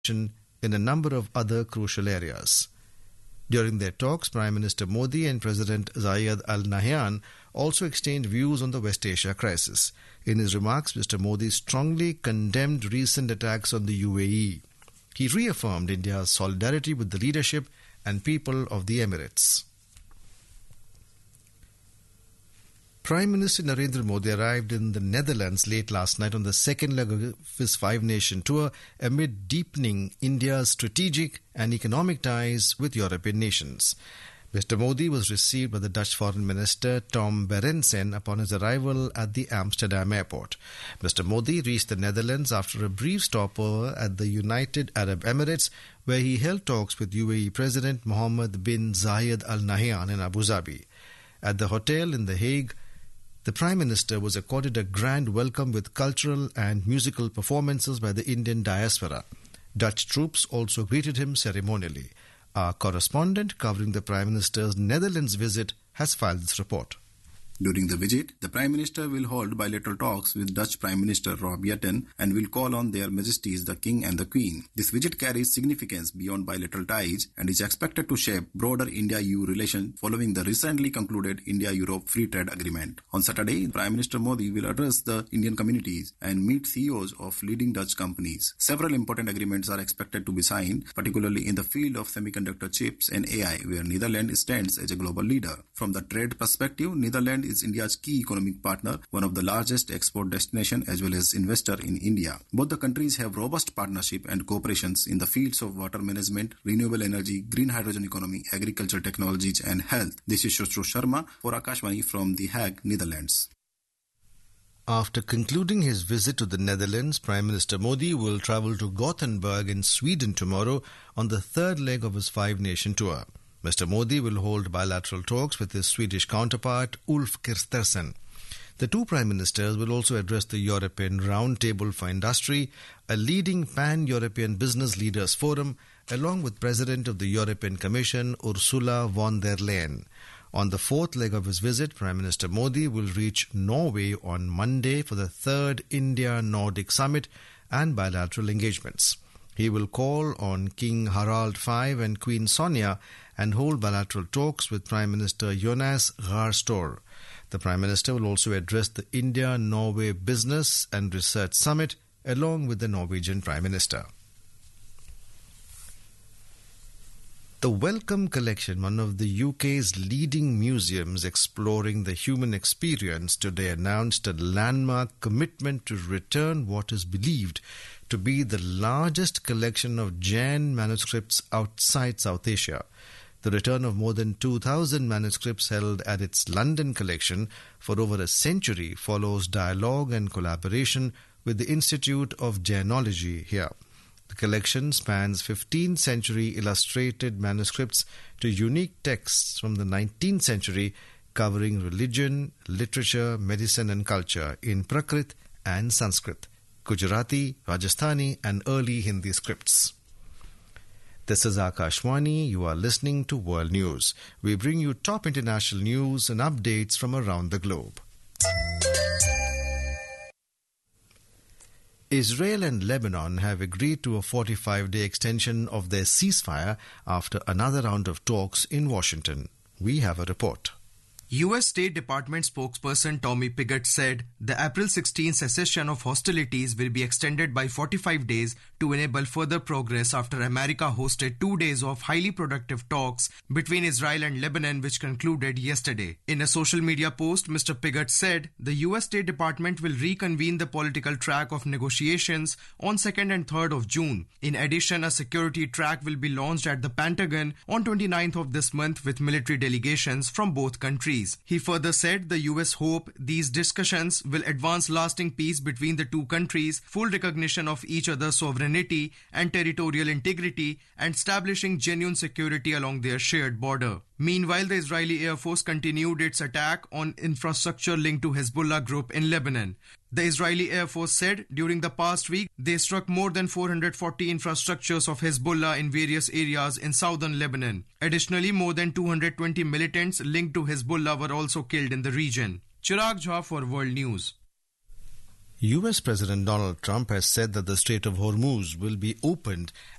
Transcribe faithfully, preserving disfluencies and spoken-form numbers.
in a number of other crucial areas. During their talks, Prime Minister Modi and President Zayed Al Nahyan also exchanged views on the West Asia crisis. In his remarks, Mister Modi strongly condemned recent attacks on the U A E. He reaffirmed India's solidarity with the leadership and people of the Emirates. Prime Minister Narendra Modi arrived in the Netherlands late last night on the second leg of his five-nation tour amid deepening India's strategic and economic ties with European nations. Mister Modi was received by the Dutch Foreign Minister Tom Berendsen upon his arrival at the Amsterdam airport. Mister Modi reached the Netherlands after a brief stopover at the United Arab Emirates, where he held talks with U A E President Mohammed bin Zayed Al Nahyan in Abu Dhabi. At the hotel in The Hague, the Prime Minister was accorded a grand welcome with cultural and musical performances by the Indian diaspora. Dutch troops also greeted him ceremonially. Our correspondent covering the Prime Minister's Netherlands visit has filed this report. During the visit, the Prime Minister will hold bilateral talks with Dutch Prime Minister Rob Jetten and will call on their Majesties the King and the Queen. This visit carries significance beyond bilateral ties and is expected to shape broader India-E U relations following the recently concluded India-Europe Free Trade Agreement. On Saturday, Prime Minister Modi will address the Indian communities and meet C E Os of leading Dutch companies. Several important agreements are expected to be signed, particularly in the field of semiconductor chips and A I, where Netherlands stands as a global leader. From the trade perspective, Netherlands is India's key economic partner, one of the largest export destination as well as investor in India. Both the countries have robust partnership and cooperations in the fields of water management, renewable energy, green hydrogen economy, agriculture technologies and health. This is Shushru Sharma for Akashvani from The Hague, Netherlands. After concluding his visit to the Netherlands, Prime Minister Modi will travel to Gothenburg in Sweden tomorrow on the third leg of his five-nation tour. Mister Modi will hold bilateral talks with his Swedish counterpart Ulf Kristersson. The two Prime Ministers will also address the European Roundtable for Industry, a leading pan-European business leaders forum, along with President of the European Commission Ursula von der Leyen. On the fourth leg of his visit, Prime Minister Modi will reach Norway on Monday for the third India-Nordic Summit and bilateral engagements. He will call on King Harald the Fifth and Queen Sonja and hold bilateral talks with Prime Minister Jonas Gahr Store. The Prime Minister will also address the India-Norway Business and Research Summit along with the Norwegian Prime Minister. The Wellcome Collection, one of the U K's leading museums exploring the human experience, today announced a landmark commitment to return what is believed to be the largest collection of Jain manuscripts outside South Asia. The return of more than two thousand manuscripts held at its London collection for over a century follows dialogue and collaboration with the Institute of Jainology here. The collection spans fifteenth century illustrated manuscripts to unique texts from the nineteenth century covering religion, literature, medicine and culture in Prakrit and Sanskrit, Gujarati, Rajasthani and early Hindi scripts. This is Akashvani. You are listening to World News. We bring you top international news and updates from around the globe. Israel and Lebanon have agreed to a forty-five day extension of their ceasefire after another round of talks in Washington. We have a report. U S State Department spokesperson Tommy Pigott said the April sixteenth cessation of hostilities will be extended by forty-five days to enable further progress after America hosted two days of highly productive talks between Israel and Lebanon, which concluded yesterday. In a social media post, Mister Pigott said the U S State Department will reconvene the political track of negotiations on second and third of June. In addition, a security track will be launched at the Pentagon on twenty-ninth of this month with military delegations from both countries. He further said the U S hope these discussions will advance lasting peace between the two countries, full recognition of each other's sovereignty and territorial integrity, and establishing genuine security along their shared border. Meanwhile, the Israeli Air Force continued its attack on infrastructure linked to Hezbollah group in Lebanon. The Israeli Air Force said during the past week they struck more than four hundred forty infrastructures of Hezbollah in various areas in southern Lebanon. Additionally, more than two hundred twenty militants linked to Hezbollah were also killed in the region. Chirag Jha for World News. U S President Donald Trump has said that the Strait of Hormuz will be opened